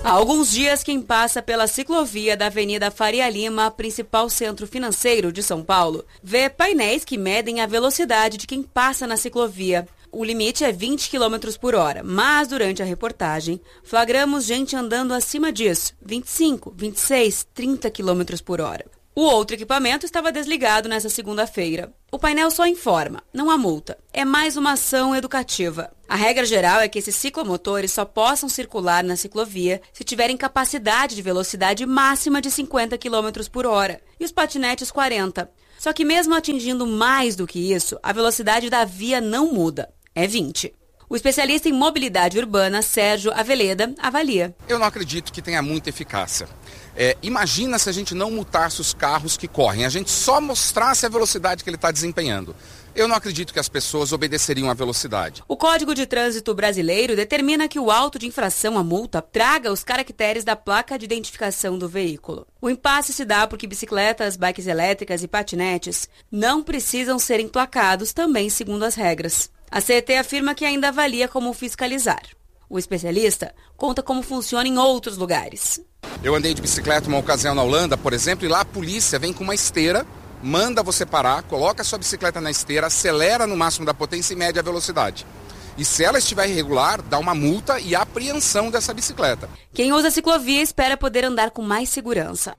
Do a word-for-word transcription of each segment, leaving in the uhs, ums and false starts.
Há alguns dias, quem passa pela ciclovia da Avenida Faria Lima, principal centro financeiro de São Paulo, vê painéis que medem a velocidade de quem passa na ciclovia. O limite é vinte quilômetros por hora, mas durante a reportagem, flagramos gente andando acima disso, vinte e cinco, vinte e seis, trinta quilômetros por hora. O outro equipamento estava desligado nessa segunda-feira. O painel só informa, não há multa. É mais uma ação educativa. A regra geral é que esses ciclomotores só possam circular na ciclovia se tiverem capacidade de velocidade máxima de cinquenta quilômetros por hora e os patinetes quarenta. Só que mesmo atingindo mais do que isso, a velocidade da via não muda. É vinte. O especialista em mobilidade urbana, Sérgio Aveleda, avalia. Eu não acredito que tenha muita eficácia. É, imagina se a gente não multasse os carros que correm, a gente só mostrasse a velocidade que ele está desempenhando. Eu não acredito que as pessoas obedeceriam à velocidade. O Código de Trânsito Brasileiro determina que o auto de infração à multa traga os caracteres da placa de identificação do veículo. O impasse se dá porque bicicletas, bikes elétricas e patinetes não precisam ser emplacados também segundo as regras. A C E T afirma que ainda avalia como fiscalizar. O especialista conta como funciona em outros lugares. Eu andei de bicicleta uma ocasião na Holanda, por exemplo, e lá a polícia vem com uma esteira, manda você parar, coloca a sua bicicleta na esteira, acelera no máximo da potência e mede a velocidade. E se ela estiver irregular, dá uma multa e apreensão dessa bicicleta. Quem usa a ciclovia espera poder andar com mais segurança.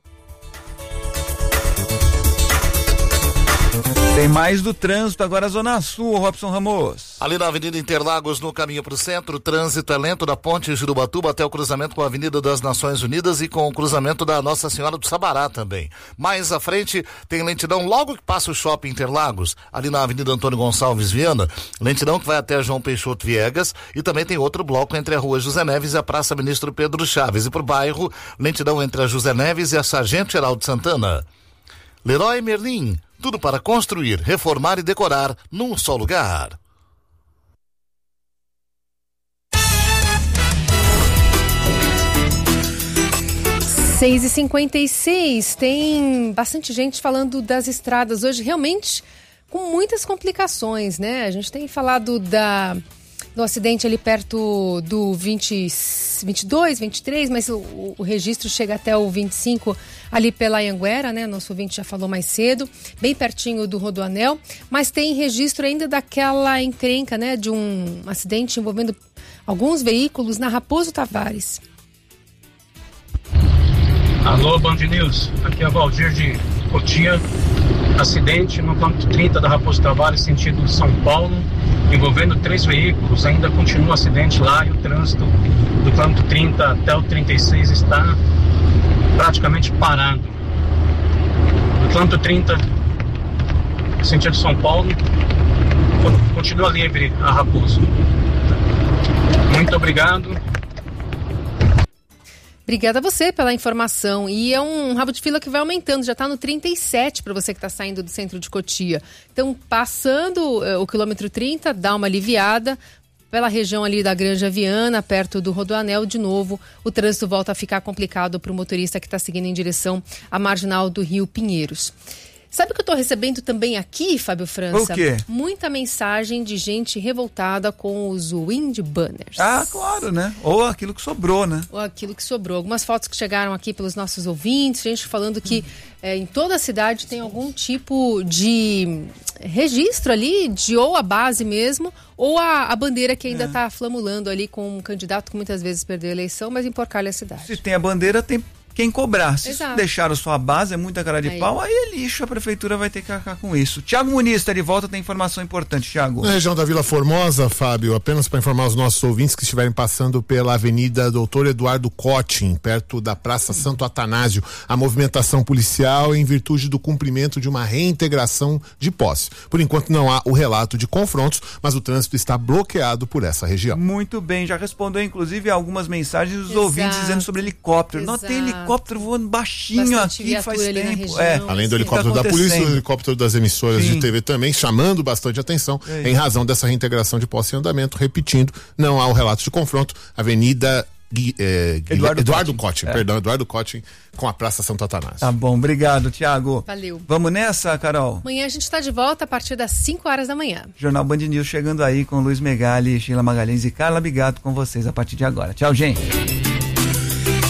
Tem mais do trânsito, agora Zona Sul, Robson Ramos. Ali na Avenida Interlagos, no caminho para o centro, o trânsito é lento da ponte Jurubatuba até o cruzamento com a Avenida das Nações Unidas e com o cruzamento da Nossa Senhora do Sabará também. Mais à frente tem lentidão logo que passa o Shopping Interlagos, ali na Avenida Antônio Gonçalves Viana, lentidão que vai até João Peixoto Viegas, e também tem outro bloco entre a Rua José Neves e a Praça Ministro Pedro Chaves. E por bairro, lentidão entre a José Neves e a Sargento Geraldo Santana. Leroy Merlin, tudo para construir, reformar e decorar num só lugar. seis e cinquenta e seis, tem bastante gente falando das estradas hoje, realmente com muitas complicações, né? A gente tem falado da... do acidente ali perto do vinte, vinte e dois, vinte e três, mas o, o registro chega até o vinte e cinco ali pela Anhanguera, né? Nosso ouvinte já falou mais cedo, bem pertinho do Rodoanel, mas tem registro ainda daquela encrenca, né? De um acidente envolvendo alguns veículos na Raposo Tavares. Alô, Band News, aqui é o Valdir de Cotia. Acidente no quilômetro trinta da Raposo Tavares, sentido São Paulo, envolvendo três veículos. Ainda continua o acidente lá e o trânsito do quilômetro trinta até o trinta e seis está praticamente parado. Do quilômetro trinta, sentido São Paulo, continua livre a Raposo. Muito obrigado. Obrigada a você pela informação. E é um rabo de fila que vai aumentando, já está no trinta e sete para você que está saindo do centro de Cotia. Então, passando uh, o quilômetro trinta, dá uma aliviada. Pela região ali da Granja Viana, perto do Rodoanel, de novo, o trânsito volta a ficar complicado para o motorista que está seguindo em direção à marginal do Rio Pinheiros. Sabe o que eu estou recebendo também aqui, Fábio França? O quê? Muita mensagem de gente revoltada com os wind banners. Ah, claro, né? Ou aquilo que sobrou, né? Ou aquilo que sobrou. Algumas fotos que chegaram aqui pelos nossos ouvintes, gente falando que hum. é, em toda a cidade tem algum tipo de registro ali, de ou a base mesmo, ou a, a bandeira que ainda está é. flamulando ali com um candidato que muitas vezes perdeu a eleição, mas em Porcalha a cidade. Se tem a bandeira, tem quem cobrar. Se Exato. deixaram sua base, é muita cara de aí. pau, aí é lixo, a prefeitura vai ter que arcar com isso. Tiago Muniz está de volta, tem informação importante, Tiago. Na região da Vila Formosa, Fábio, apenas para informar os nossos ouvintes que estiverem passando pela Avenida Doutor Eduardo Cottin, perto da Praça Santo Atanásio, a movimentação policial em virtude do cumprimento de uma reintegração de posse. Por enquanto não há o relato de confrontos, mas o trânsito está bloqueado por essa região. Muito bem, já respondeu inclusive algumas mensagens dos Exato. ouvintes dizendo sobre helicóptero. Exato. Não tem helicóptero helicóptero voando baixinho Bastante aqui faz ali na tempo. região, É. Além do Sim. helicóptero Tá da polícia, o acontecendo. helicóptero das emissoras Sim. de T V também, chamando bastante atenção É em razão dessa reintegração de posse em andamento. Repetindo, não há o relato de confronto. Avenida Gui, é, Gui, Eduardo, Eduardo Cottin, Cottin, é. perdão, Eduardo Cottin com a Praça Santo Atanásio. Tá bom, obrigado, Tiago. Valeu. Vamos nessa, Carol? Amanhã a gente está de volta a partir das cinco horas da manhã. Jornal Band News chegando aí com Luiz Megali, Sheila Magalhães e Carla Bigato com vocês a partir de agora. Tchau, gente.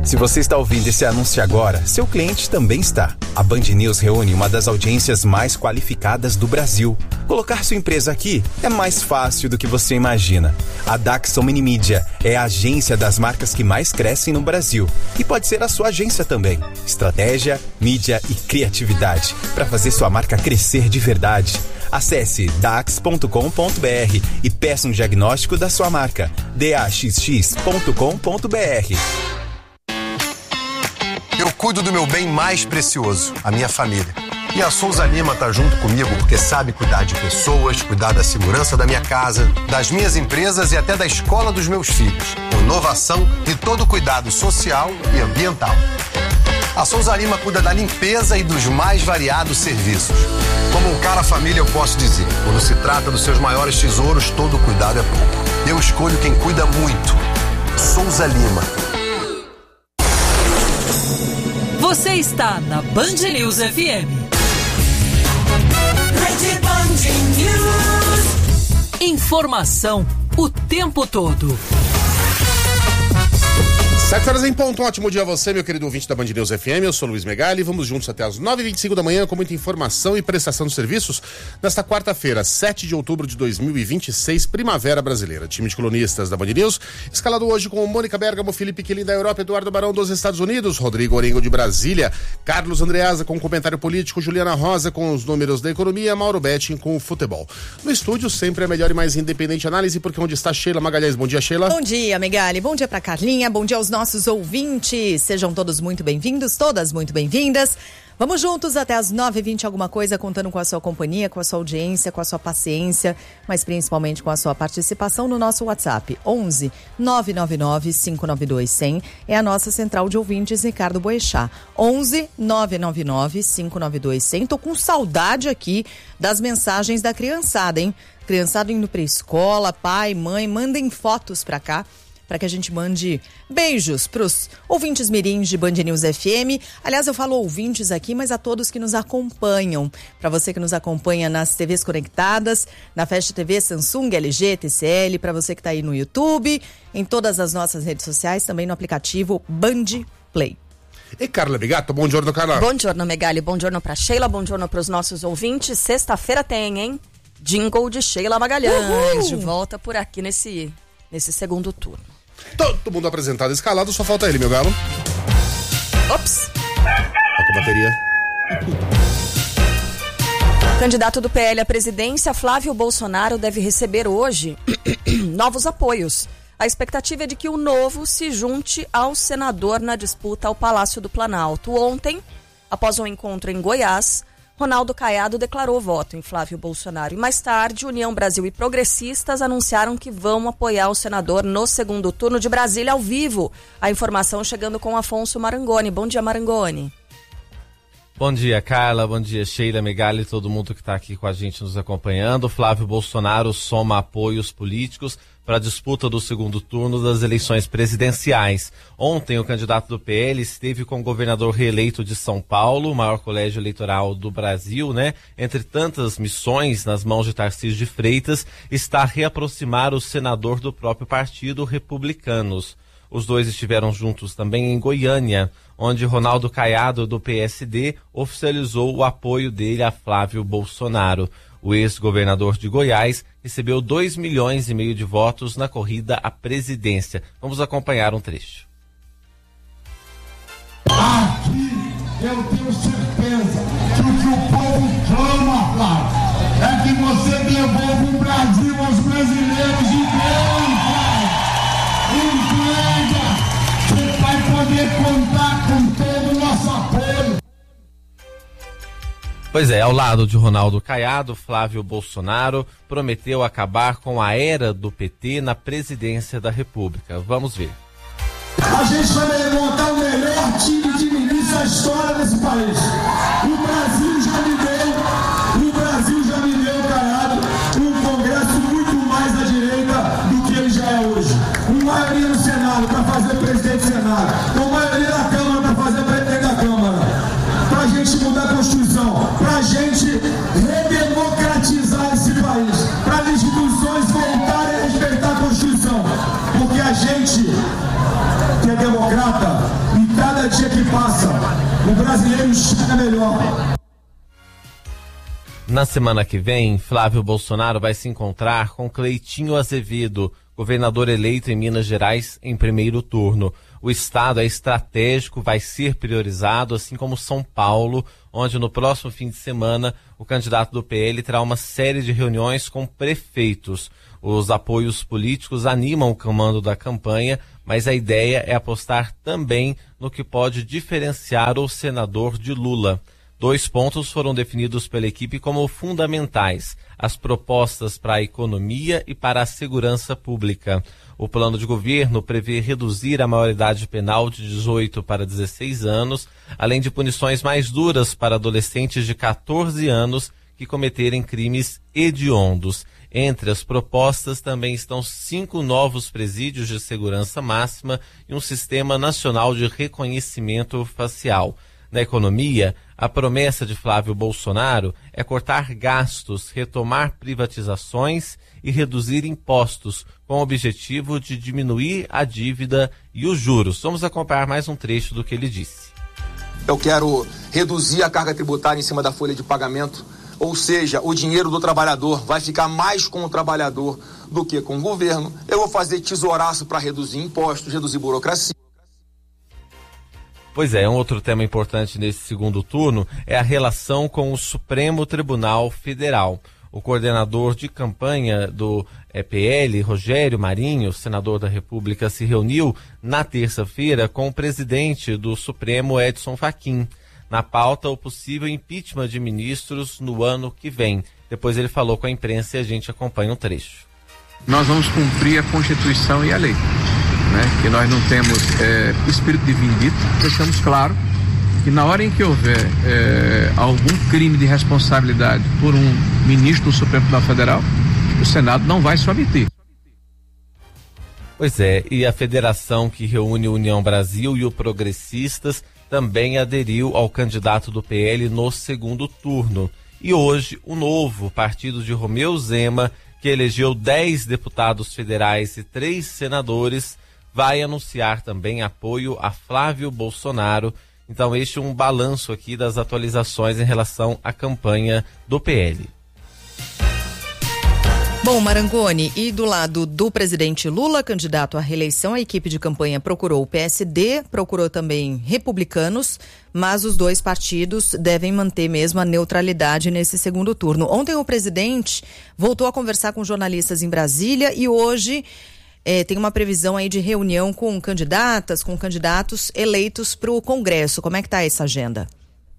Se você está ouvindo esse anúncio agora, seu cliente também está. A Band News reúne uma das audiências mais qualificadas do Brasil. Colocar sua empresa aqui é mais fácil do que você imagina. A Daxon Minimídia é a agência das marcas que mais crescem no Brasil e pode ser a sua agência também. Estratégia, mídia e criatividade para fazer sua marca crescer de verdade. Acesse dax ponto com ponto b r e peça um diagnóstico da sua marca. d a x x ponto com ponto b r. Eu cuido do meu bem mais precioso, a minha família. E a Souza Lima tá junto comigo porque sabe cuidar de pessoas, cuidar da segurança da minha casa, das minhas empresas e até da escola dos meus filhos. Com inovação e todo o cuidado social e ambiental. A Souza Lima cuida da limpeza e dos mais variados serviços. Como um cara família, eu posso dizer, quando se trata dos seus maiores tesouros, todo cuidado é pouco. Eu escolho quem cuida muito. Souza Lima. Você está na Band News F M. Rede Band News. Informação o tempo todo. Sete horas em ponto, um ótimo dia a você, meu querido ouvinte da Band News F M, eu sou Luiz Megali, vamos juntos até as nove e vinte e cinco da manhã com muita informação e prestação de serviços nesta quarta-feira, sete de outubro de dois mil e vinte e seis, Primavera Brasileira. Time de colunistas da Band News, escalado hoje com Mônica Bergamo, Felipe Quilin da Europa, Eduardo Barão dos Estados Unidos, Rodrigo Orengo de Brasília, Carlos Andreasa com o comentário político, Juliana Rosa com os números da economia, Mauro Betting com o futebol. No estúdio, sempre a melhor e mais independente análise, porque onde está Sheila Magalhães. Bom dia, Sheila. Bom dia, Megali. Bom dia pra Carlinha, bom dia aos nossos ouvintes, sejam todos muito bem-vindos, todas muito bem-vindas. Vamos juntos até as nove e vinte alguma coisa, contando com a sua companhia, com a sua audiência, com a sua paciência, mas principalmente com a sua participação no nosso WhatsApp. onze nove nove nove cinco nove dois cem é a nossa central de ouvintes, Ricardo Boechat. onze nove nove nove cinco nove dois cem. Tô com saudade aqui das mensagens da criançada, hein? Criançada indo pra escola, pai, mãe, mandem fotos pra cá, para que a gente mande beijos para os ouvintes mirins de Band News F M. Aliás, eu falo ouvintes aqui, mas a todos que nos acompanham. Para você que nos acompanha nas T Vs conectadas, na Fast T V, Samsung, L G, T C L, para você que está aí no YouTube, em todas as nossas redes sociais, também no aplicativo Band Play. E Carla Bigato, bom giorno, Carla. Bom giorno, Megali, bom giorno para Sheila, bom giorno para os nossos ouvintes. Sexta-feira tem, hein? Jingle de Sheila Magalhães, Uhul. De volta por aqui nesse, nesse segundo turno. Todo mundo apresentado, escalado, só falta ele, meu galo. Ops. Tá com a bateria. Candidato do P L à presidência, Flávio Bolsonaro, deve receber hoje novos apoios. A expectativa é de que o novo se junte ao senador na disputa ao Palácio do Planalto. Ontem, após um encontro em Goiás, Ronaldo Caiado declarou voto em Flávio Bolsonaro. E mais tarde, União Brasil e progressistas anunciaram que vão apoiar o senador no segundo turno. De Brasília, ao vivo. A informação chegando com Afonso Marangoni. Bom dia, Marangoni. Bom dia, Carla. Bom dia, Sheila, Megali, todo mundo que está aqui com a gente nos acompanhando. Flávio Bolsonaro soma apoios políticos para a disputa do segundo turno das eleições presidenciais. Ontem, o candidato do P L esteve com o governador reeleito de São Paulo, o maior colégio eleitoral do Brasil, né? Entre tantas missões nas mãos de Tarcísio de Freitas, está a reaproximar o senador do próprio partido, Republicanos. Os dois estiveram juntos também em Goiânia, onde Ronaldo Caiado, do P S D, oficializou o apoio dele a Flávio Bolsonaro. O ex-governador de Goiás recebeu dois milhões e meio de votos na corrida à presidência. Vamos acompanhar um trecho. Aqui eu tenho certeza que o que o povo clama, Flávio, é que você devolva o Brasil aos brasileiros e entrega. Você vai poder contar com todo o nosso apoio. Pois é, ao lado de Ronaldo Caiado, Flávio Bolsonaro prometeu acabar com a era do P T na presidência da República. Vamos ver. A gente vai montar o melhor time de ministros da história desse país. O Brasil já me deu, o Brasil já me deu, Caiado, um Congresso muito mais à direita do que ele já é hoje. Com maioria no Senado para fazer presidente do Senado, com maioria na Câmara para fazer presidente da Câmara. Pra gente mudar a Constituição, pra gente redemocratizar esse país, para as instituições voltarem a respeitar a Constituição, porque a gente que é democrata e que passa, o brasileiro enxerga melhor. Na semana que vem, Flávio Bolsonaro vai se encontrar com Cleitinho Azevedo, governador eleito em Minas Gerais em primeiro turno. O estado é estratégico, vai ser priorizado, assim como São Paulo, onde no próximo fim de semana o candidato do P L terá uma série de reuniões com prefeitos. Os apoios políticos animam o comando da campanha, mas a ideia é apostar também no que pode diferenciar o senador de Lula. Dois pontos foram definidos pela equipe como fundamentais: as propostas para a economia e para a segurança pública. O plano de governo prevê reduzir a maioridade penal de dezoito para dezesseis anos, além de punições mais duras para adolescentes de quatorze anos que cometerem crimes hediondos. Entre as propostas também estão cinco novos presídios de segurança máxima e um sistema nacional de reconhecimento facial. Na economia, a promessa de Flávio Bolsonaro é cortar gastos, retomar privatizações e reduzir impostos, com o objetivo de diminuir a dívida e os juros. Vamos acompanhar mais um trecho do que ele disse. Eu quero reduzir a carga tributária em cima da folha de pagamento, ou seja, o dinheiro do trabalhador vai ficar mais com o trabalhador do que com o governo. Eu vou fazer tesouraço para reduzir impostos, reduzir burocracia. Pois é, um outro tema importante nesse segundo turno é a relação com o Supremo Tribunal Federal. O coordenador de campanha do é, P L, Rogério Marinho, senador da República, se reuniu na terça-feira com o presidente do Supremo, Edson Fachin. Na pauta, o possível impeachment de ministros no ano que vem. Depois ele falou com a imprensa e a gente acompanha um trecho. Nós vamos cumprir a Constituição e a lei. Né, que nós não temos é, espírito de vindita, deixamos claro que na hora em que houver é, algum crime de responsabilidade por um ministro do Supremo Tribunal Federal, o Senado não vai se omitir. Pois é, e a federação que reúne o União Brasil e o Progressistas também aderiu ao candidato do P L no segundo turno. E hoje, o novo partido de Romeu Zema, que elegeu dez deputados federais e três senadores, vai anunciar também apoio a Flávio Bolsonaro. Então, este é um balanço aqui das atualizações em relação à campanha do P L. Bom, Marangoni, e do lado do presidente Lula, candidato à reeleição, a equipe de campanha procurou o P S D, procurou também republicanos, mas os dois partidos devem manter mesmo a neutralidade nesse segundo turno. Ontem o presidente voltou a conversar com jornalistas em Brasília e hoje É, tem uma previsão aí de reunião com candidatas, com candidatos eleitos para o Congresso. Como é que está essa agenda?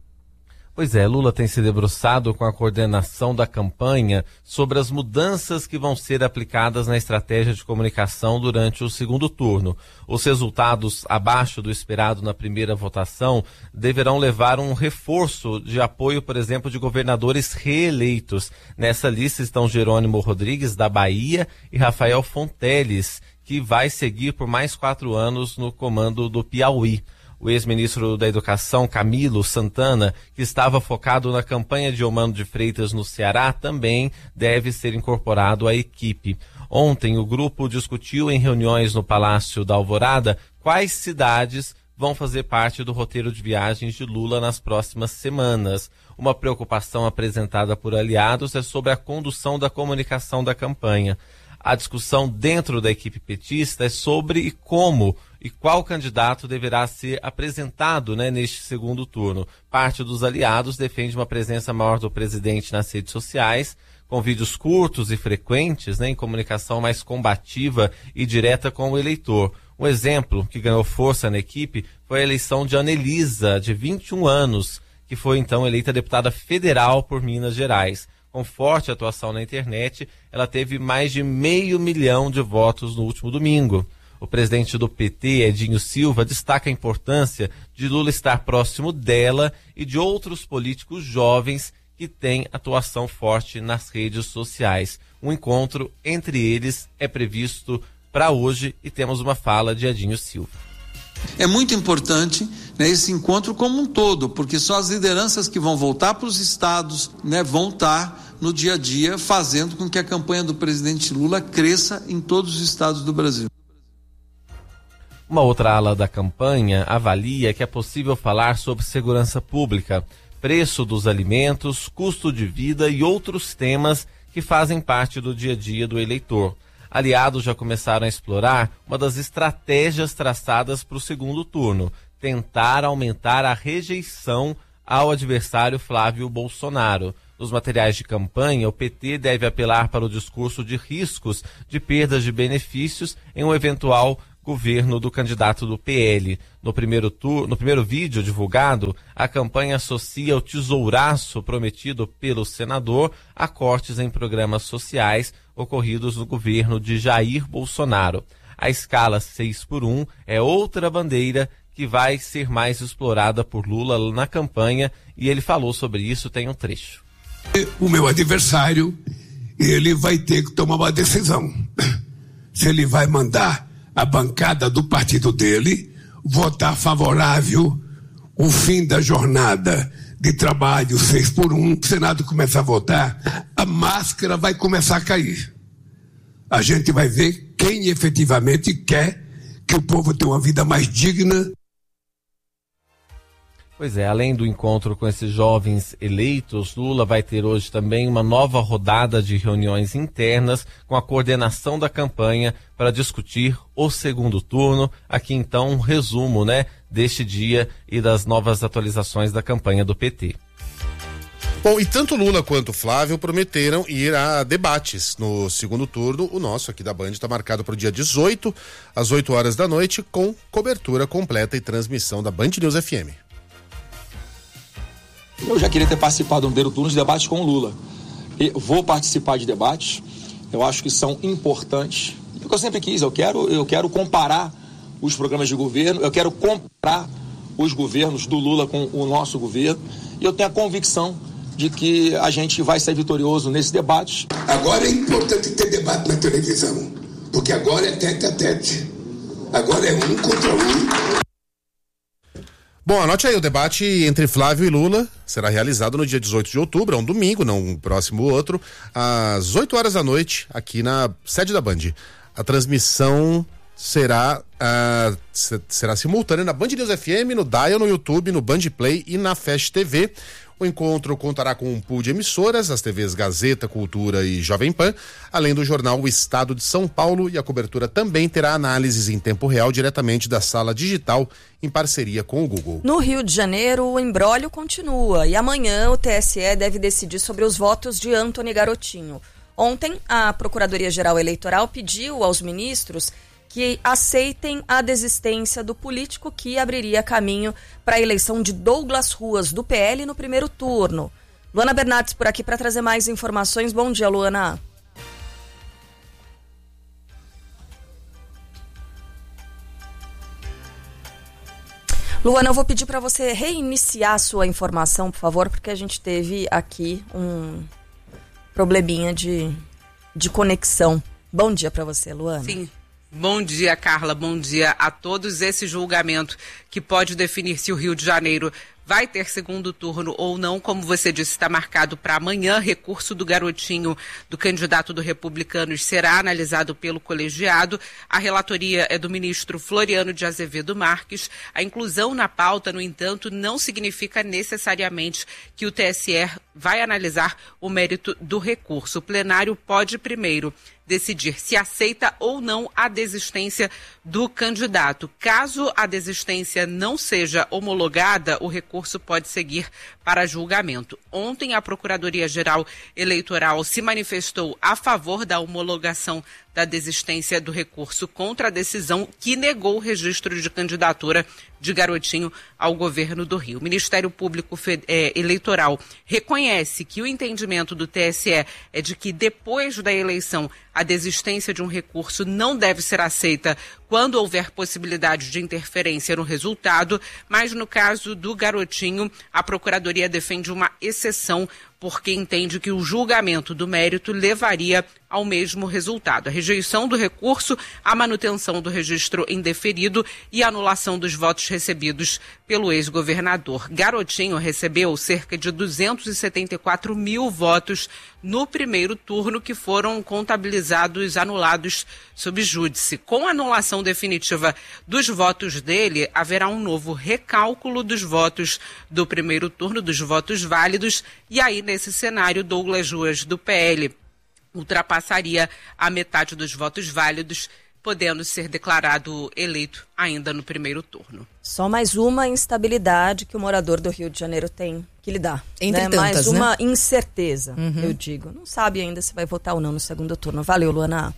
Pois é, Lula tem se debruçado com a coordenação da campanha sobre as mudanças que vão ser aplicadas na estratégia de comunicação durante o segundo turno. Os resultados abaixo do esperado na primeira votação deverão levar um reforço de apoio, por exemplo, de governadores reeleitos. Nessa lista estão Jerônimo Rodrigues, da Bahia, e Rafael Fonteles, que vai seguir por mais quatro anos no comando do Piauí. O ex-ministro da Educação, Camilo Santana, que estava focado na campanha de Eumano de Freitas no Ceará, também deve ser incorporado à equipe. Ontem, o grupo discutiu em reuniões no Palácio da Alvorada quais cidades vão fazer parte do roteiro de viagens de Lula nas próximas semanas. Uma preocupação apresentada por aliados é sobre a condução da comunicação da campanha. A discussão dentro da equipe petista é sobre e como e qual candidato deverá ser apresentado, né, neste segundo turno. Parte dos aliados defende uma presença maior do presidente nas redes sociais, com vídeos curtos e frequentes, né, em comunicação mais combativa e direta com o eleitor. Um exemplo que ganhou força na equipe foi a eleição de Anelisa, de vinte e um anos, que foi então eleita deputada federal por Minas Gerais. Com forte atuação na internet, ela teve mais de meio milhão de votos no último domingo. O presidente do P T, Edinho Silva, destaca a importância de Lula estar próximo dela e de outros políticos jovens que têm atuação forte nas redes sociais. Um encontro entre eles é previsto para hoje e temos uma fala de Edinho Silva. É muito importante, né, esse encontro como um todo, porque só as lideranças que vão voltar para os estados, né, vão estar no dia a dia fazendo com que a campanha do presidente Lula cresça em todos os estados do Brasil. Uma outra ala da campanha avalia que é possível falar sobre segurança pública, preço dos alimentos, custo de vida e outros temas que fazem parte do dia a dia do eleitor. Aliados já começaram a explorar uma das estratégias traçadas para o segundo turno, tentar aumentar a rejeição ao adversário Flávio Bolsonaro. Nos materiais de campanha, o P T deve apelar para o discurso de riscos de perdas de benefícios em um eventual governo do candidato do P L. No primeiro, tur... no primeiro vídeo divulgado, a campanha associa o tesouraço prometido pelo senador a cortes em programas sociais ocorridos no governo de Jair Bolsonaro. A escala seis por um é outra bandeira que vai ser mais explorada por Lula na campanha, e ele falou sobre isso, tem um trecho. O meu adversário, ele vai ter que tomar uma decisão. Se ele vai mandar a bancada do partido dele votar favorável o fim da jornada de trabalho seis por um, o Senado começa a votar, a máscara vai começar a cair. A gente vai ver quem efetivamente quer que o povo tenha uma vida mais digna. Pois é, além do encontro com esses jovens eleitos, Lula vai ter hoje também uma nova rodada de reuniões internas com a coordenação da campanha para discutir o segundo turno. Aqui então um resumo, né, deste dia e das novas atualizações da campanha do P T. Bom, e tanto Lula quanto Flávio prometeram ir a debates no segundo turno. O nosso aqui da Band está marcado para o dia dezoito, às oito horas da noite, com cobertura completa e transmissão da Band News F M. Eu já queria ter participado do primeiro turno de debates com o Lula. E vou participar de debates, eu acho que são importantes. É o que eu sempre quis, eu quero, eu quero comparar os programas de governo, eu quero comparar os governos do Lula com o nosso governo, e eu tenho a convicção de que a gente vai ser vitorioso nesse debate. Agora é importante ter debate na televisão, porque agora é tete a tete. Agora é um contra um. Bom, anote aí, o debate entre Flávio e Lula será realizado no dia dezoito de outubro, é um domingo, não um próximo outro, às oito horas da noite, aqui na sede da Band. A transmissão será, uh, será simultânea na Band News F M, no Dial, no YouTube, no Band Play e na Fast T V. O encontro contará com um pool de emissoras, as T Vs Gazeta, Cultura e Jovem Pan, além do jornal O Estado de São Paulo, e a cobertura também terá análises em tempo real diretamente da sala digital em parceria com o Google. No Rio de Janeiro, o imbróglio continua e amanhã o T S E deve decidir sobre os votos de Antony Garotinho. Ontem, a Procuradoria-Geral Eleitoral pediu aos ministros que aceitem a desistência do político que abriria caminho para a eleição de Douglas Ruas, do P L, no primeiro turno. Luana Bernardes por aqui para trazer mais informações. Bom dia, Luana. Luana, eu vou pedir para você reiniciar a sua informação, por favor, porque a gente teve aqui um probleminha de, de conexão. Bom dia para você, Luana. Sim. Bom dia, Carla. Bom dia a todos. Esse julgamento que pode definir se o Rio de Janeiro vai ter segundo turno ou não, como você disse, está marcado para amanhã. Recurso do Garotinho, do candidato do Republicanos, será analisado pelo colegiado. A relatoria é do ministro Floriano de Azevedo Marques. A inclusão na pauta, no entanto, não significa necessariamente que o T S E vai analisar o mérito do recurso. O plenário pode primeiro decidir se aceita ou não a desistência do candidato. Caso a desistência não seja homologada, o recurso pode seguir para julgamento. Ontem, a Procuradoria-Geral Eleitoral se manifestou a favor da homologação da desistência do recurso contra a decisão que negou o registro de candidatura de Garotinho ao governo do Rio. O Ministério Público é, Eleitoral reconhece que o entendimento do T S E é de que depois da eleição a desistência de um recurso não deve ser aceita quando houver possibilidade de interferência no resultado, mas no caso do Garotinho, a Procuradoria defende uma exceção porque entende que o julgamento do mérito levaria ao mesmo resultado. A rejeição do recurso, a manutenção do registro indeferido e a anulação dos votos recebidos pelo ex-governador. Garotinho recebeu cerca de duzentos e setenta e quatro mil votos no primeiro turno, que foram contabilizados anulados sob júdice. Com a anulação definitiva dos votos dele, haverá um novo recálculo dos votos do primeiro turno, dos votos válidos, e aí, nesse cenário, Douglas Ruas, do P L, ultrapassaria a metade dos votos válidos, podendo ser declarado eleito ainda no primeiro turno. Só mais uma instabilidade que o morador do Rio de Janeiro tem que lidar. Entre né? tantas, mais uma né? incerteza, Uhum. eu digo. Não sabe ainda se vai votar ou não no segundo turno. Valeu, Luana.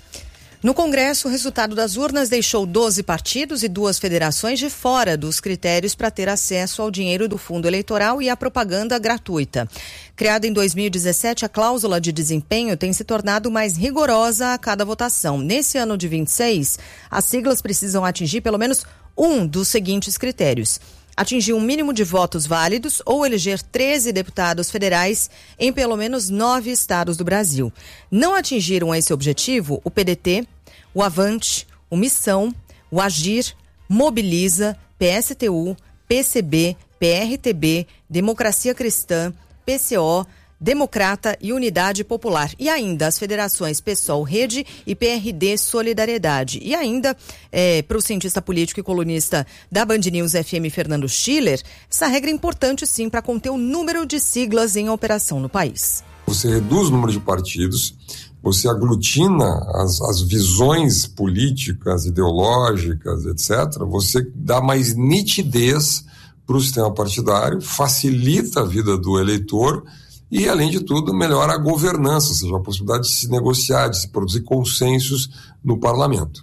No Congresso, o resultado das urnas deixou doze partidos e duas federações de fora dos critérios para ter acesso ao dinheiro do fundo eleitoral e à propaganda gratuita. Criada em dois mil e dezessete, a cláusula de desempenho tem se tornado mais rigorosa a cada votação. Nesse ano de vinte e seis, as siglas precisam atingir pelo menos um dos seguintes critérios: atingir um mínimo de votos válidos ou eleger treze deputados federais em pelo menos nove estados do Brasil. Não atingiram esse objetivo o P D T, o Avante, o Missão, o Agir, Mobiliza, P S T U, P C B, P R T B, Democracia Cristã, P C O, Democrata e Unidade Popular. E ainda as federações PSOL Rede e P R D Solidariedade. E ainda, é, para o cientista político e colunista da Band News F M, Fernando Schiller, essa regra é importante sim para conter o número de siglas em operação no país. Você reduz o número de partidos, você aglutina as, as visões políticas, ideológicas, etcétera. Você dá mais nitidez para o sistema partidário, facilita a vida do eleitor e, além de tudo, melhora a governança, ou seja, a possibilidade de se negociar, de se produzir consensos no parlamento.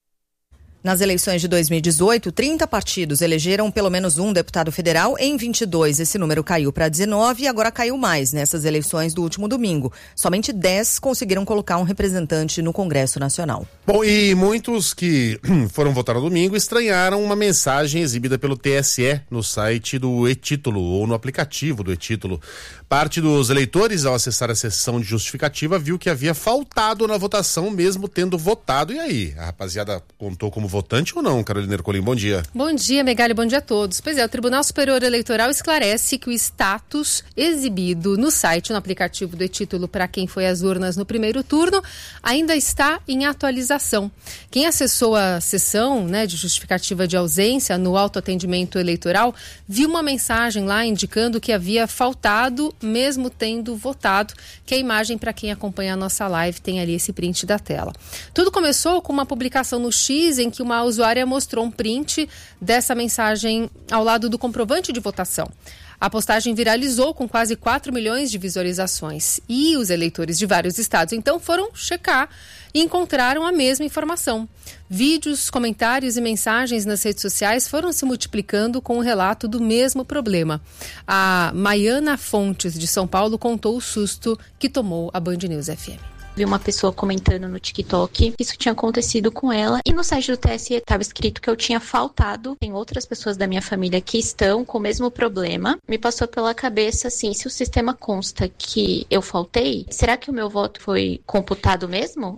Nas eleições de dois mil e dezoito, trinta partidos elegeram pelo menos um deputado federal. Em vinte e dois, esse número caiu para dezenove e agora caiu mais nessas eleições do último domingo. Somente dez conseguiram colocar um representante no Congresso Nacional. Bom, e muitos que foram votar no domingo estranharam uma mensagem exibida pelo T S E no site do E-Título ou no aplicativo do E-Título. Parte dos eleitores, ao acessar a seção de justificativa, viu que havia faltado na votação, mesmo tendo votado. E aí, a rapaziada contou como votante ou não? Carolina Ercolim, bom dia. Bom dia, Megali, bom dia a todos. Pois é, o Tribunal Superior Eleitoral esclarece que o status exibido no site, no aplicativo do E-Título para quem foi às urnas no primeiro turno, ainda está em atualização. Quem acessou a sessão, né, de justificativa de ausência no autoatendimento eleitoral, viu uma mensagem lá indicando que havia faltado, mesmo tendo votado, que a imagem, para quem acompanha a nossa live, tem ali esse print da tela. Tudo começou com uma publicação no X em que uma usuária mostrou um print dessa mensagem ao lado do comprovante de votação. A postagem viralizou com quase quatro milhões de visualizações e os eleitores de vários estados então foram checar e encontraram a mesma informação. Vídeos, comentários e mensagens nas redes sociais foram se multiplicando com o relato do mesmo problema. A Maiana Fontes, de São Paulo, contou o susto que tomou a Band News F M. Vi uma pessoa comentando no TikTok que isso tinha acontecido com ela. E no site do T S E estava escrito que eu tinha faltado. Tem outras pessoas da minha família que estão com o mesmo problema. Me passou pela cabeça, assim, se o sistema consta que eu faltei, será que o meu voto foi computado mesmo?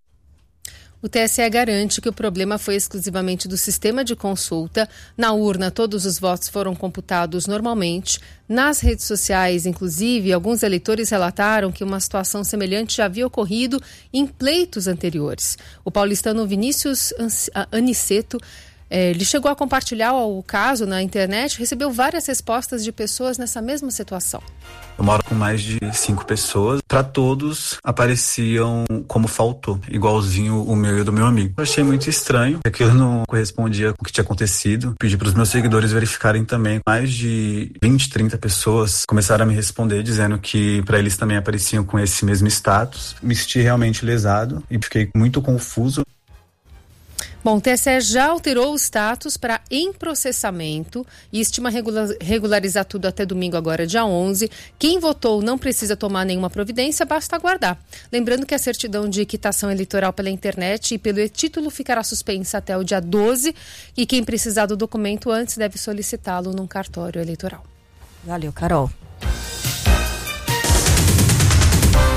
O T S E garante que o problema foi exclusivamente do sistema de consulta. Na urna, todos os votos foram computados normalmente. Nas redes sociais, inclusive, alguns eleitores relataram que uma situação semelhante já havia ocorrido em pleitos anteriores. O paulistano Vinícius Aniceto, eh, ele chegou a compartilhar o caso na internet, recebeu várias respostas de pessoas nessa mesma situação. Eu moro com mais de cinco pessoas. Para todos, apareciam como faltou, igualzinho o meu e o do meu amigo. Eu achei muito estranho, aquilo não correspondia com o que tinha acontecido. Pedi para os meus seguidores verificarem também. Mais de vinte, trinta pessoas começaram a me responder, dizendo que para eles também apareciam com esse mesmo status. Me senti realmente lesado e fiquei muito confuso. Bom, o T S E já alterou o status para em processamento e estima regularizar tudo até domingo, agora dia onze. Quem votou não precisa tomar nenhuma providência, basta aguardar. Lembrando que a certidão de quitação eleitoral pela internet e pelo e-título ficará suspensa até o dia doze e quem precisar do documento antes deve solicitá-lo num cartório eleitoral. Valeu, Carol.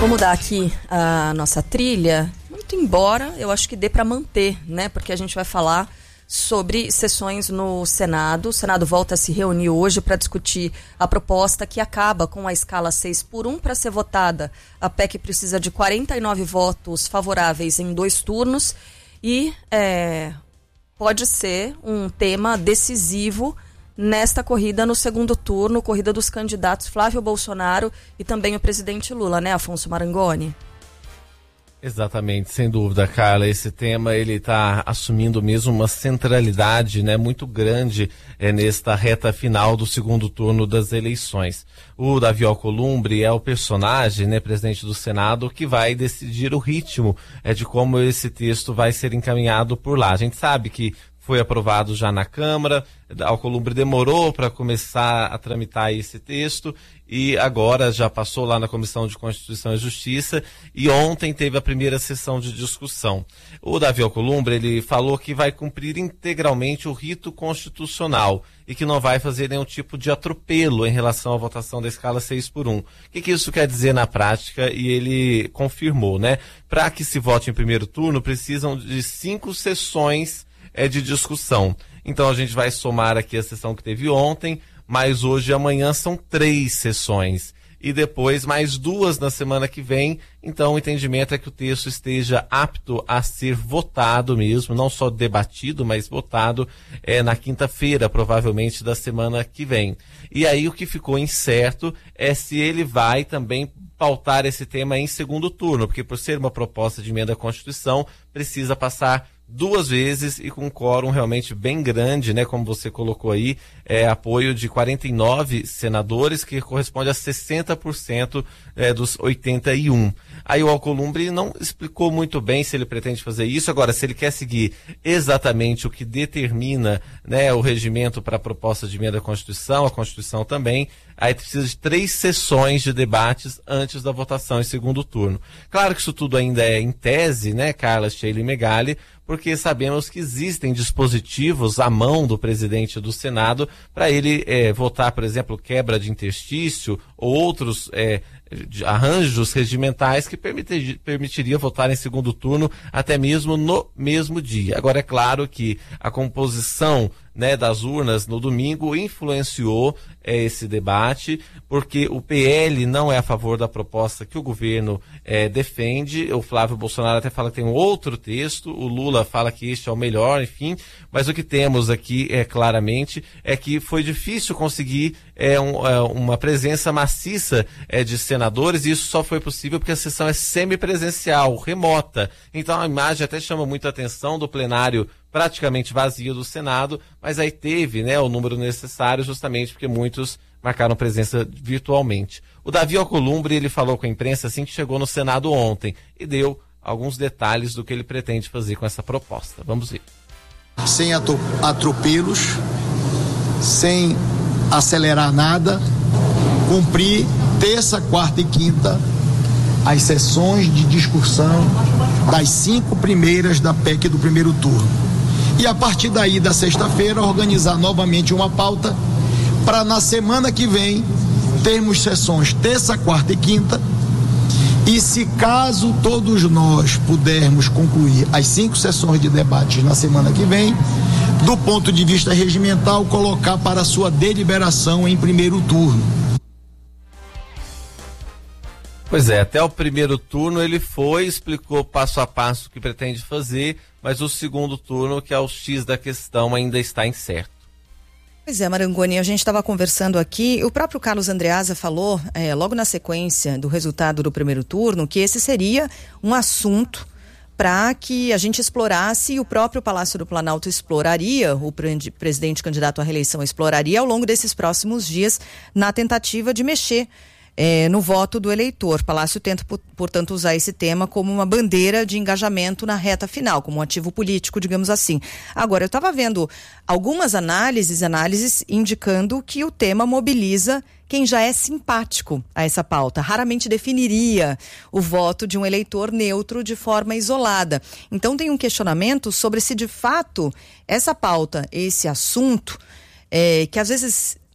Vou mudar aqui a nossa trilha, muito embora eu acho que dê para manter, né? Porque a gente vai falar sobre sessões no Senado. O Senado volta a se reunir hoje para discutir a proposta que acaba com a escala seis por um para ser votada. A P E C precisa de quarenta e nove votos favoráveis em dois turnos e é, pode ser um tema decisivo nesta corrida no segundo turno, corrida dos candidatos Flávio Bolsonaro e também o presidente Lula, né, Afonso Marangoni? Exatamente, sem dúvida, Carla. Esse tema ele está assumindo mesmo uma centralidade, né, muito grande é, nesta reta final do segundo turno das eleições. O Davi Alcolumbre é o personagem, né, presidente do Senado, que vai decidir o ritmo é, de como esse texto vai ser encaminhado por lá. A gente sabe que foi aprovado já na Câmara, Alcolumbre demorou para começar a tramitar esse texto e agora já passou lá na Comissão de Constituição e Justiça e ontem teve a primeira sessão de discussão. O Davi Alcolumbre, ele falou que vai cumprir integralmente o rito constitucional e que não vai fazer nenhum tipo de atropelo em relação à votação da escala seis por um. O que, que isso quer dizer na prática? E ele confirmou, né? Para que se vote em primeiro turno, precisam de cinco sessões é de discussão. Então a gente vai somar aqui a sessão que teve ontem, mas hoje e amanhã são três sessões. E depois mais duas na semana que vem. Então o entendimento é que o texto esteja apto a ser votado mesmo, não só debatido, mas votado é, na quinta-feira, provavelmente da semana que vem. E aí o que ficou incerto é se ele vai também pautar esse tema em segundo turno, porque por ser uma proposta de emenda à Constituição, precisa passar duas vezes e com um quórum realmente bem grande, né? Como você colocou aí, é apoio de quarenta e nove senadores, que corresponde a sessenta por cento é, dos oitenta e um. Aí o Alcolumbre não explicou muito bem se ele pretende fazer isso. Agora, se ele quer seguir exatamente o que determina, né, o regimento para a proposta de emenda à Constituição, a Constituição também, aí precisa de três sessões de debates antes da votação em segundo turno. Claro que isso tudo ainda é em tese, né, Carla, Sheila e Megali, porque sabemos que existem dispositivos à mão do presidente do Senado para ele é, votar, por exemplo, quebra de interstício ou outros é, arranjos regimentais que permitir, permitiria votar em segundo turno até mesmo no mesmo dia. Agora, é claro que a composição, né, das urnas no domingo influenciou é, esse debate, porque o P L não é a favor da proposta que o governo é, defende. O Flávio Bolsonaro até fala que tem um outro texto, o Lula fala que este é o melhor, enfim, mas o que temos aqui é claramente é que foi difícil conseguir é, um, é, uma presença maciça é, de senadores, e isso só foi possível porque a sessão é semipresencial, remota. Então a imagem até chama muita atenção do plenário praticamente vazio do Senado, mas aí teve, né, o número necessário justamente porque muitos marcaram presença virtualmente. O Davi Alcolumbre, ele falou com a imprensa assim que chegou no Senado ontem e deu alguns detalhes do que ele pretende fazer com essa proposta. Vamos ver. Sem atropelos, sem acelerar nada, cumprir terça, quarta e quinta as sessões de discussão das cinco primeiras da P E C do primeiro turno. E a partir daí, da sexta-feira, organizar novamente uma pauta para na semana que vem termos sessões terça, quarta e quinta. E se caso todos nós pudermos concluir as cinco sessões de debates na semana que vem, do ponto de vista regimental, colocar para sua deliberação em primeiro turno. Pois é, até o primeiro turno ele foi, explicou passo a passo o que pretende fazer, mas o segundo turno, que é o X da questão, ainda está incerto. Pois é, Marangoni, a gente estava conversando aqui, o próprio Carlos Andreasa falou, é, logo na sequência do resultado do primeiro turno, que esse seria um assunto para que a gente explorasse, e o próprio Palácio do Planalto exploraria, o pre- presidente candidato à reeleição exploraria ao longo desses próximos dias, na tentativa de mexer É, no voto do eleitor. O Palácio tenta, portanto, usar esse tema como uma bandeira de engajamento na reta final, como um ativo político, digamos assim. Agora, eu estava vendo algumas análises, análises indicando que o tema mobiliza quem já é simpático a essa pauta. Raramente definiria o voto de um eleitor neutro de forma isolada. Então, tem um questionamento sobre se, de fato, essa pauta, esse assunto, é, que às vezes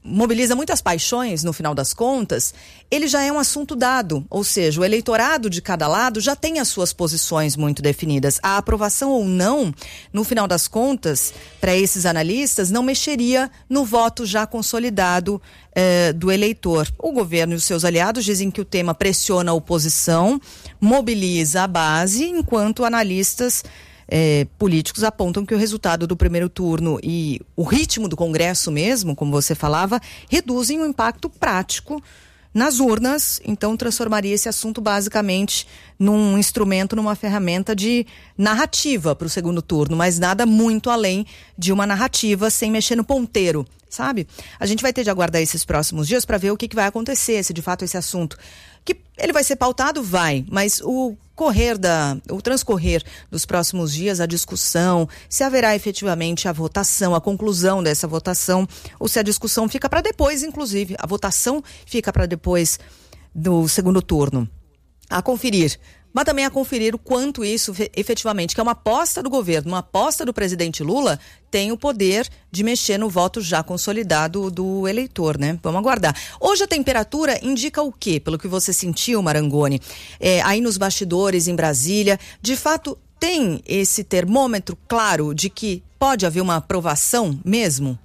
mobiliza muitas paixões no final das contas, ele já é um assunto dado, ou seja, o eleitorado de cada lado já tem as suas posições muito definidas. A aprovação ou não, no final das contas, para esses analistas, não mexeria no voto já consolidado eh, do eleitor. O governo e os seus aliados dizem que o tema pressiona a oposição, mobiliza a base, enquanto analistas É, políticos apontam que o resultado do primeiro turno e o ritmo do Congresso mesmo, como você falava, reduzem o impacto prático nas urnas, então transformaria esse assunto basicamente num instrumento, numa ferramenta de narrativa para o segundo turno, mas nada muito além de uma narrativa sem mexer no ponteiro, sabe? A gente vai ter de aguardar esses próximos dias para ver o que, que vai acontecer, se de fato esse assunto, que ele vai ser pautado, vai, mas o correr da, o transcorrer dos próximos dias, a discussão, se haverá efetivamente a votação, a conclusão dessa votação, ou se a discussão fica para depois, inclusive, a votação fica para depois do segundo turno. A conferir. Mas também a conferir o quanto isso efetivamente, que é uma aposta do governo, uma aposta do presidente Lula, tem o poder de mexer no voto já consolidado do eleitor, né? Vamos aguardar. Hoje a temperatura indica o quê? Pelo que você sentiu, Marangoni, é, aí nos bastidores em Brasília, de fato tem esse termômetro claro de que pode haver uma aprovação mesmo?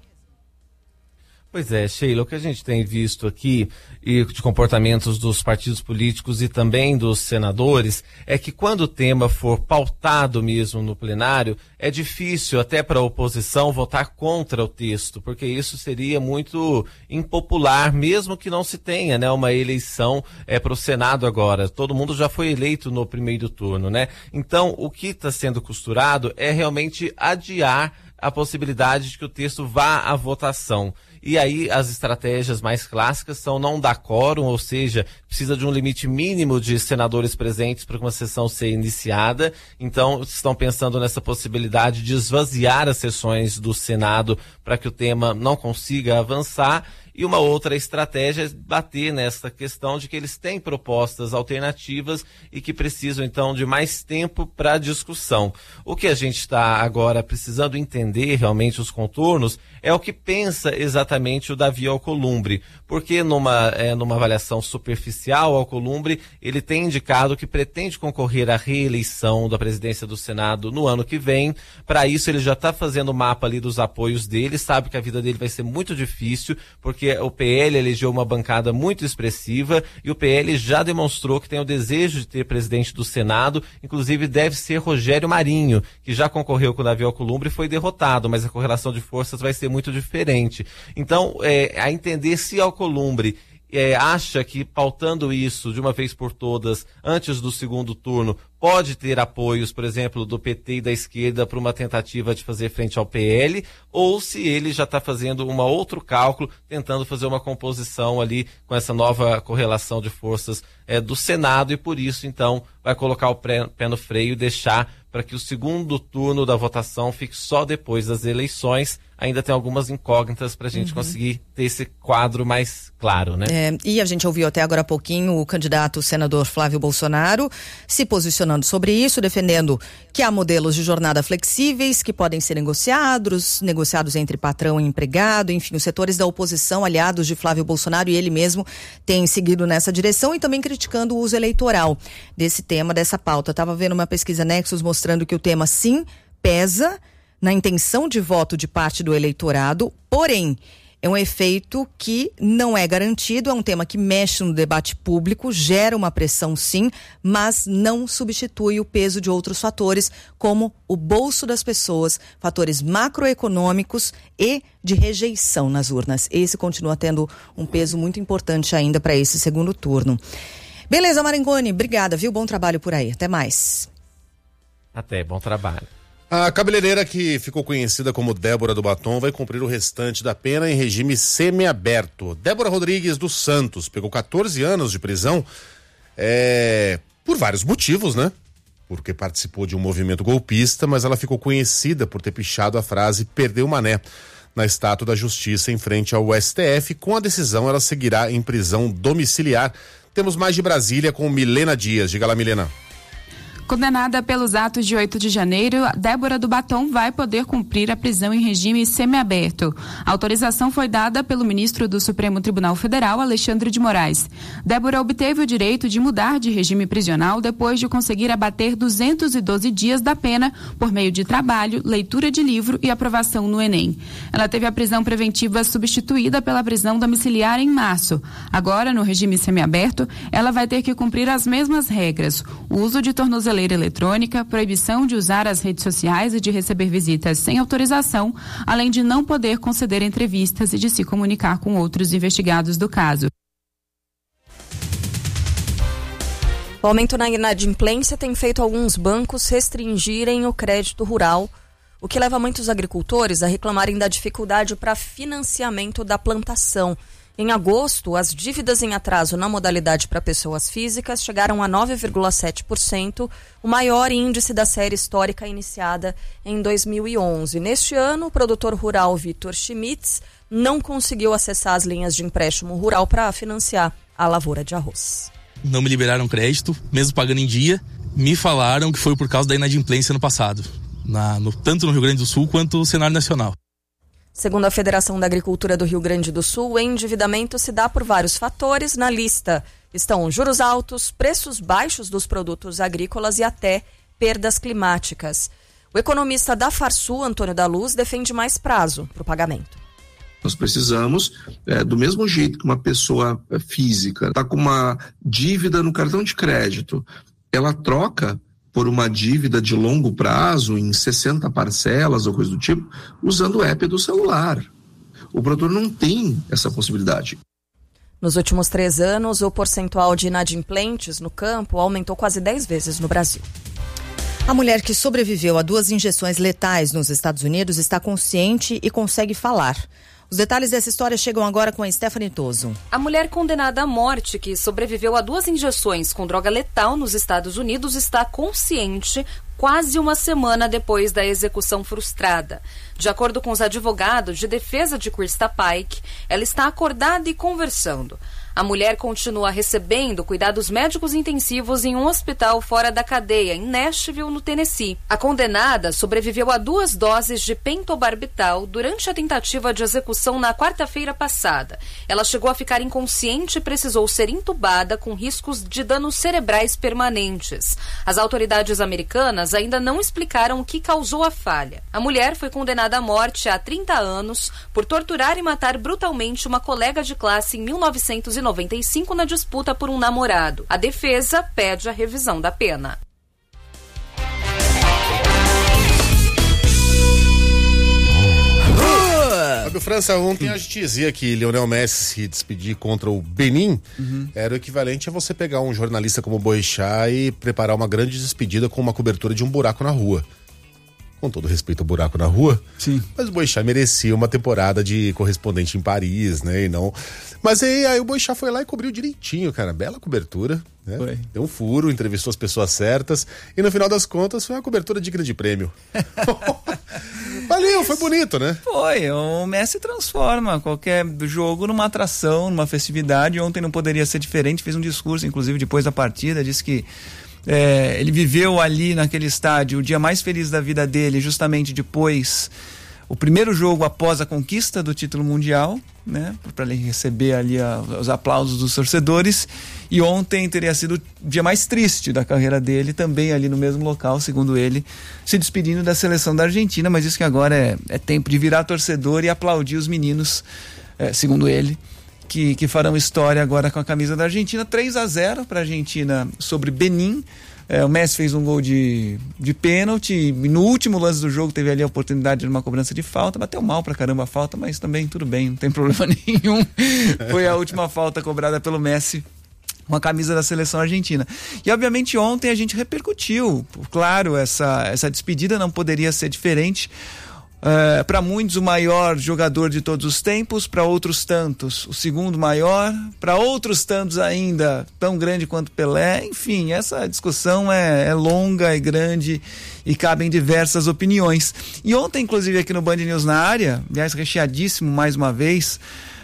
Pois é, Sheila, o que a gente tem visto aqui e de comportamentos dos partidos políticos e também dos senadores é que quando o tema for pautado mesmo no plenário, é difícil até para a oposição votar contra o texto, porque isso seria muito impopular, mesmo que não se tenha, né, uma eleição é, para o Senado agora. Todo mundo já foi eleito no primeiro turno, né? Então, o que está sendo costurado é realmente adiar a possibilidade de que o texto vá à votação. E aí as estratégias mais clássicas são não dar quórum, ou seja, precisa de um limite mínimo de senadores presentes para uma sessão ser iniciada. Então estão pensando nessa possibilidade de esvaziar as sessões do Senado para que o tema não consiga avançar. E uma outra estratégia é bater nessa questão de que eles têm propostas alternativas e que precisam, então, de mais tempo para discussão. O que a gente está agora precisando entender realmente os contornos é o que pensa exatamente o Davi Alcolumbre, porque numa, é, numa avaliação superficial, Alcolumbre, ele tem indicado que pretende concorrer à reeleição da presidência do Senado no ano que vem. Para isso, ele já está fazendo o mapa ali dos apoios dele, sabe que a vida dele vai ser muito difícil, porque o P L elegeu uma bancada muito expressiva e o P L já demonstrou que tem o desejo de ter presidente do Senado, inclusive deve ser Rogério Marinho, que já concorreu com o Davi Alcolumbre e foi derrotado, mas a correlação de forças vai ser muito diferente. Então, é, a entender se Alcolumbre É, acha que pautando isso de uma vez por todas, antes do segundo turno, pode ter apoios, por exemplo, do P T e da esquerda para uma tentativa de fazer frente ao P L, ou se ele já está fazendo um outro cálculo, tentando fazer uma composição ali com essa nova correlação de forças é, do Senado, e por isso, então, vai colocar o pé, pé no freio e deixar para que o segundo turno da votação fique só depois das eleições. Ainda tem algumas incógnitas para a gente uhum. conseguir ter esse quadro mais claro, né? É, e a gente ouviu até agora há pouquinho o candidato senador Flávio Bolsonaro se posicionando sobre isso, defendendo que há modelos de jornada flexíveis que podem ser negociados, negociados entre patrão e empregado, enfim, os setores da oposição, aliados de Flávio Bolsonaro, e ele mesmo tem seguido nessa direção, e também criticando o uso eleitoral desse tema, dessa pauta. Estava vendo uma pesquisa Nexus mostrando que o tema, sim, pesa na intenção de voto de parte do eleitorado, porém, é um efeito que não é garantido, é um tema que mexe no debate público, gera uma pressão sim, mas não substitui o peso de outros fatores, como o bolso das pessoas, fatores macroeconômicos e de rejeição nas urnas. Esse continua tendo um peso muito importante ainda para esse segundo turno. Beleza, Marangoni, obrigada, viu? Bom trabalho por aí. Até mais. Até, bom trabalho. A cabeleireira, que ficou conhecida como Débora do Batom, vai cumprir o restante da pena em regime semiaberto. Débora Rodrigues dos Santos pegou catorze anos de prisão é, por vários motivos, né? Porque participou de um movimento golpista, mas ela ficou conhecida por ter pichado a frase "perdeu mané" na estátua da Justiça em frente ao S T F. Com a decisão, ela seguirá em prisão domiciliar. Temos mais de Brasília com Milena Dias. Diga lá, Milena. Condenada pelos atos de oito de janeiro, Débora do Batom vai poder cumprir a prisão em regime semiaberto. A autorização foi dada pelo ministro do Supremo Tribunal Federal, Alexandre de Moraes. Débora obteve o direito de mudar de regime prisional depois de conseguir abater duzentos e doze dias da pena por meio de trabalho, leitura de livro e aprovação no Enem. Ela teve a prisão preventiva substituída pela prisão domiciliar em março. Agora, no regime semiaberto, ela vai ter que cumprir as mesmas regras: o uso de tornozeleira eletrônica, proibição de usar as redes sociais e de receber visitas sem autorização, além de não poder conceder entrevistas e de se comunicar com outros investigados do caso. O aumento na inadimplência tem feito alguns bancos restringirem o crédito rural, o que leva muitos agricultores a reclamarem da dificuldade para financiamento da plantação. Em agosto, as dívidas em atraso na modalidade para pessoas físicas chegaram a nove vírgula sete por cento, o maior índice da série histórica iniciada em dois mil e onze. Neste ano, o produtor rural Vitor Schmitz não conseguiu acessar as linhas de empréstimo rural para financiar a lavoura de arroz. Não me liberaram crédito, mesmo pagando em dia. Me falaram que foi por causa da inadimplência no passado, na, no, tanto no Rio Grande do Sul quanto no cenário nacional. Segundo a Federação da Agricultura do Rio Grande do Sul, o endividamento se dá por vários fatores. Na lista estão juros altos, preços baixos dos produtos agrícolas e até perdas climáticas. O economista da Farsul, Antônio da Luz, defende mais prazo para o pagamento. Nós precisamos, é, do mesmo jeito que uma pessoa física está com uma dívida no cartão de crédito, ela troca por uma dívida de longo prazo em sessenta parcelas ou coisa do tipo, usando o app do celular. O produtor não tem essa possibilidade. Nos últimos três anos, o percentual de inadimplentes no campo aumentou quase dez vezes no Brasil. A mulher que sobreviveu a duas injeções letais nos Estados Unidos está consciente e consegue falar. Os detalhes dessa história chegam agora com a Stephanie Toso. A mulher condenada à morte, que sobreviveu a duas injeções com droga letal nos Estados Unidos, está consciente quase uma semana depois da execução frustrada. De acordo com os advogados de defesa de Krista Pike, ela está acordada e conversando. A mulher continua recebendo cuidados médicos intensivos em um hospital fora da cadeia, em Nashville, no Tennessee. A condenada sobreviveu a duas doses de pentobarbital durante a tentativa de execução na quarta-feira passada. Ela chegou a ficar inconsciente e precisou ser entubada com riscos de danos cerebrais permanentes. As autoridades americanas ainda não explicaram o que causou a falha. A mulher foi condenada à morte há trinta anos por torturar e matar brutalmente uma colega de classe em mil novecentos e noventa e cinco na disputa por um namorado. A defesa pede a revisão da pena. Fábio França, ontem a gente dizia que Lionel Messi se despedir contra o Benin uhum. era o equivalente a você pegar um jornalista como o Boechat e preparar uma grande despedida com uma cobertura de um buraco na rua. Com todo respeito ao buraco na rua, sim. Mas o Boechat merecia uma temporada de correspondente em Paris, né? E não... Mas aí, aí o Boechat foi lá e cobriu direitinho, cara. Bela cobertura, né? Foi. Deu um furo, entrevistou as pessoas certas e no final das contas foi uma cobertura digna de prêmio. Valeu, foi bonito, né? Foi, o Messi transforma qualquer jogo numa atração, numa festividade. Ontem não poderia ser diferente, fez um discurso, inclusive depois da partida, disse que É, ele viveu ali naquele estádio o dia mais feliz da vida dele, justamente depois, o primeiro jogo após a conquista do título mundial, né, para ele receber ali a, os aplausos dos torcedores, e ontem teria sido o dia mais triste da carreira dele, também ali no mesmo local, segundo ele, se despedindo da seleção da Argentina, mas diz que agora é, é tempo de virar torcedor e aplaudir os meninos, é, segundo ele, Que, que farão história agora com a camisa da Argentina. Três a zero para a Argentina sobre Benin. É, o Messi fez um gol de, de pênalti. No último lance do jogo teve ali a oportunidade de uma cobrança de falta. Bateu mal pra caramba a falta, mas também tudo bem, não tem problema nenhum. Foi a última falta cobrada pelo Messi com a camisa da seleção argentina. E obviamente ontem a gente repercutiu. Claro, essa, essa despedida não poderia ser diferente. Uh, para muitos o maior jogador de todos os tempos, para outros tantos o segundo maior, para outros tantos ainda tão grande quanto Pelé. Enfim, essa discussão é, é longa, é grande e cabem diversas opiniões. E ontem, inclusive aqui no Band News na área, aliás, recheadíssimo mais uma vez,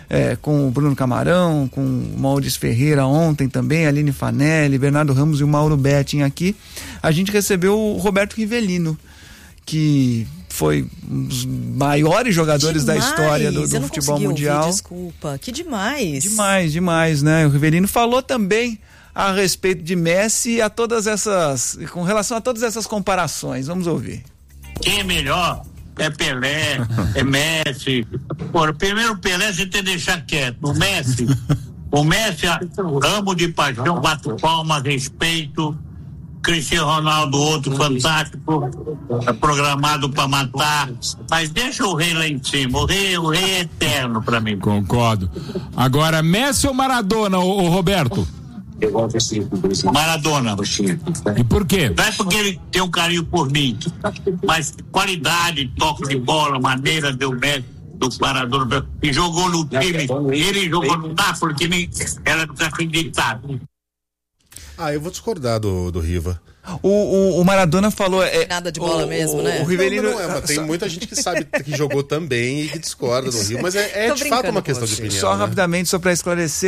é, com o Bruno Camarão, com o Maurício Ferreira ontem também, Aline Fanelli, Bernardo Ramos e o Mauro Betting aqui, a gente recebeu o Roberto Rivelino, que foi um dos maiores jogadores demais da história do, do eu não futebol mundial. Ouvir, desculpa, que demais. Demais, demais, né? O Rivelino falou também a respeito de Messi e a todas essas, com relação a todas essas comparações. Vamos ouvir. Quem é melhor? É Pelé, é Messi. Por, primeiro o Pelé você tem que deixar quieto. O Messi, o Messi amo de paixão, bato palmas, respeito. Cristiano Ronaldo, outro fantástico, é programado para matar, mas deixa o rei lá em cima, o rei, o rei é eterno para mim. Concordo. Agora, Messi ou Maradona, o, o Roberto? Maradona. E por quê? Não é porque ele tem um carinho por mim, mas qualidade, toque de bola, maneira do Messi, do Maradona, e jogou no time, ele jogou no Napoli, que nem era desacreditado. Ah, eu vou discordar do, do Riva. O, o, o Maradona falou... É, nada de bola o, mesmo, o, né? O Rivelino... Não, não é, mas tem muita gente que sabe que jogou também e que discorda do Riva, mas é, é de fato uma questão de opinião. Só né? rapidamente, só para esclarecer,